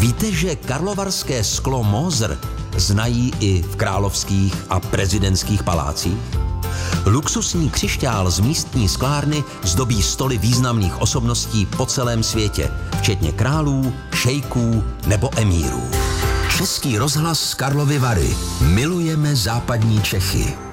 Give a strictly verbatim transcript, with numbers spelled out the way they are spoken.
Víte, že karlovarské sklo Moser znají i v královských a prezidentských palácích? Luxusní křišťál z místní sklárny zdobí stoly významných osobností po celém světě, včetně králů, šejků nebo emírů. Český rozhlas z Karlovy Vary. Milujeme západní Čechy.